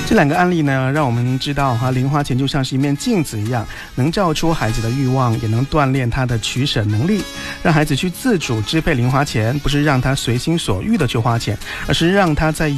这两个案例呢，让我们知道零花钱就像是一面镜子一样，能照出孩子的欲望，也能锻炼他的取舍能力，让孩子去自主支配零花钱，不是让他随心所欲的去花钱，而是让他在